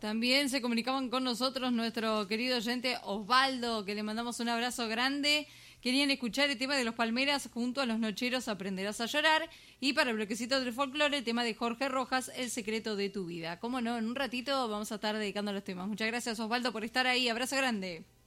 También se comunicaban con nosotros nuestro querido oyente Osvaldo, que le mandamos un abrazo grande. Querían escuchar el tema de Los Palmeras junto a Los Nocheros Aprenderás a Llorar. Y para el bloquecito del folclore, el tema de Jorge Rojas, El Secreto de tu Vida. Cómo no, en un ratito vamos a estar dedicando los temas. Muchas gracias, Osvaldo, por estar ahí. Abrazo grande.